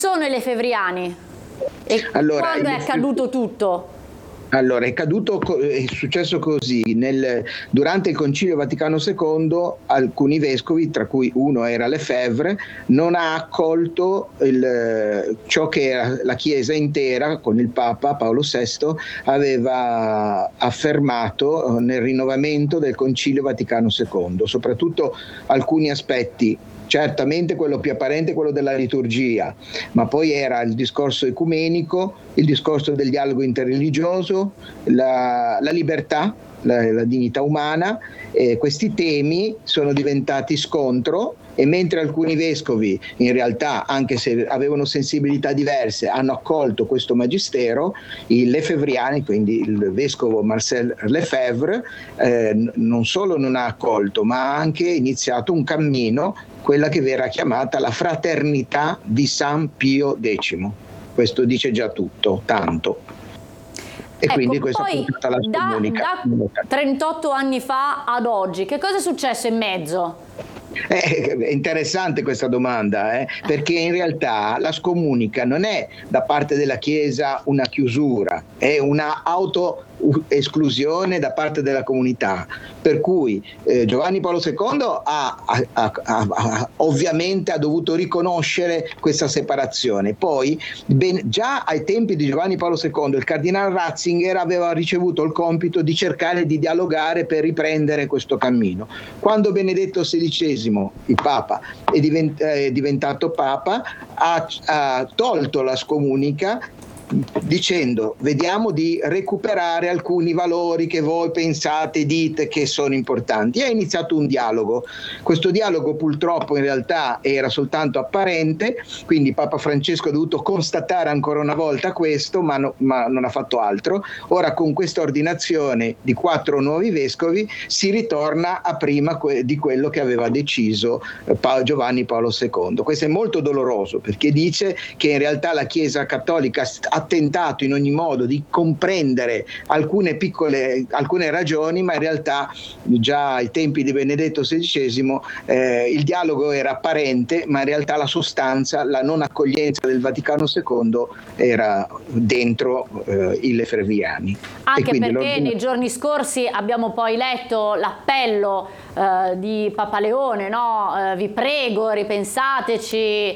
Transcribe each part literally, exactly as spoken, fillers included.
sono i Lefebvriani? E allora, quando è accaduto tutto? Allora, è caduto, è successo così, nel, durante il Concilio Vaticano secondo alcuni vescovi, tra cui uno era Lefebvre, non ha accolto il, ciò che era la Chiesa intera, con il Papa Paolo sesto, aveva affermato nel rinnovamento del Concilio Vaticano secondo, soprattutto alcuni aspetti. Certamente quello più apparente è quello della liturgia, ma poi era il discorso ecumenico, il discorso del dialogo interreligioso, la, la libertà, la, la dignità umana. Eh, questi temi sono diventati scontro, e mentre alcuni vescovi in realtà, anche se avevano sensibilità diverse, hanno accolto questo magistero, i Lefebvriani, quindi il vescovo Marcel Lefebvre, eh, non solo non ha accolto, ma ha anche iniziato un cammino, quella che verrà chiamata la fraternità di San Pio X. Questo dice già tutto, tanto. E ecco, quindi questa poi è tutta la da, comunica. da trentotto anni fa ad oggi, che cosa è successo in mezzo? Eh, è interessante questa domanda, eh, perché in realtà la scomunica non è da parte della Chiesa una chiusura, è una autoesclusione da parte della comunità, per cui eh, Giovanni Paolo secondo ha, ha, ha, ha, ovviamente ha dovuto riconoscere questa separazione. Poi ben, già ai tempi di Giovanni Paolo secondo il cardinale Ratzinger aveva ricevuto il compito di cercare di dialogare per riprendere questo cammino. Quando Benedetto sedicesimo, il Papa, è, divent- è diventato Papa, ha, ha tolto la scomunica, dicendo: vediamo di recuperare alcuni valori che voi pensate, dite che sono importanti. E ha iniziato un dialogo. Questo dialogo purtroppo in realtà era soltanto apparente, quindi Papa Francesco ha dovuto constatare ancora una volta questo, ma, no, ma non ha fatto altro. Ora, con questa ordinazione di quattro nuovi vescovi si ritorna a prima que- di quello che aveva deciso eh, pa- Giovanni Paolo secondo. Questo è molto doloroso, perché dice che in realtà la Chiesa cattolica ha tentato in ogni modo di comprendere alcune piccole alcune ragioni, ma in realtà già ai tempi di Benedetto sedicesimo eh, il dialogo era apparente, ma in realtà la sostanza, la non accoglienza del Vaticano secondo era dentro eh, i Lefebvriani. Anche perché nei giorni scorsi abbiamo poi letto l'appello eh, di Papa Leone, no? Eh, vi prego, ripensateci, eh,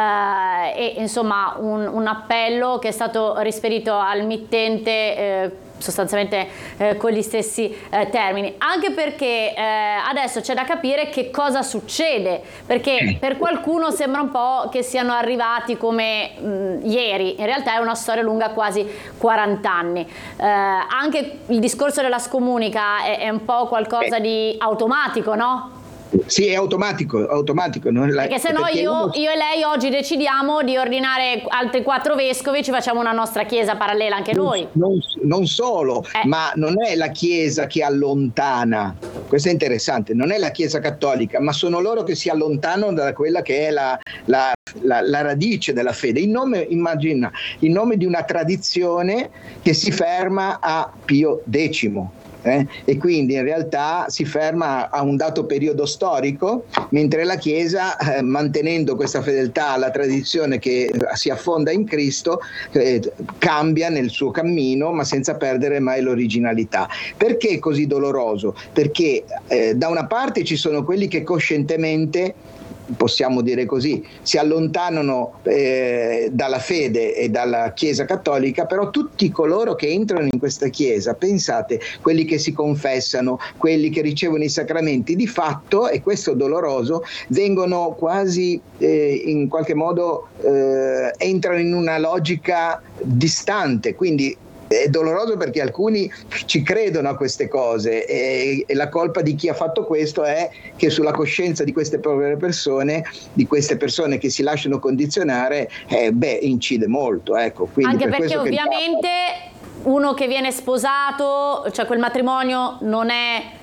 e insomma un, un appello che è stato rispedito al mittente eh, sostanzialmente eh, con gli stessi eh, termini, anche perché eh, adesso c'è da capire che cosa succede, perché per qualcuno sembra un po' che siano arrivati come mh, ieri, in realtà è una storia lunga quasi quaranta anni. Eh, anche il discorso della scomunica è, è un po' qualcosa di automatico, no? Sì, è automatico, automatico. Non la, perché se no io, uno... io e lei oggi decidiamo di ordinare altri quattro vescovi, ci facciamo una nostra chiesa parallela anche non, noi. Non, non solo, eh. ma non è la Chiesa che allontana, questo è interessante, non è la Chiesa cattolica, ma sono loro che si allontanano da quella che è la, la, la, la radice della fede. In nome, immagina, in nome di una tradizione che si ferma a Pio X. Eh? E quindi in realtà si ferma a un dato periodo storico, mentre la Chiesa, eh, mantenendo questa fedeltà alla tradizione che si affonda in Cristo, eh, cambia nel suo cammino, ma senza perdere mai l'originalità. Perché è così doloroso? Perché eh, da una parte ci sono quelli che coscientemente, possiamo dire così, si allontanano eh, dalla fede e dalla Chiesa cattolica, però tutti coloro che entrano in questa Chiesa, pensate, quelli che si confessano, quelli che ricevono i sacramenti, di fatto, e questo è doloroso, vengono quasi eh, in qualche modo eh, entrano in una logica distante, quindi è doloroso perché alcuni ci credono a queste cose, e, e la colpa di chi ha fatto questo è che sulla coscienza di queste povere persone, di queste persone che si lasciano condizionare, eh, beh, incide molto. Ecco. Quindi anche per perché ovviamente che... uno che viene sposato, cioè quel matrimonio non è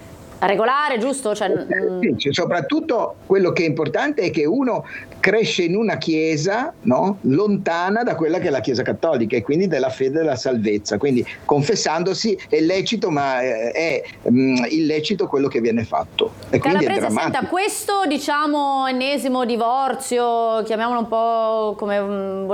regolare, giusto? Cioè, sì, cioè, soprattutto quello che è importante è che uno cresce in una chiesa, no? Lontana da quella che è la Chiesa cattolica e quindi della fede della salvezza, quindi confessandosi è lecito, ma è mh, illecito quello che viene fatto e quindi Calabrese, è drammatico. senta, questo diciamo ennesimo divorzio, chiamiamolo un po' come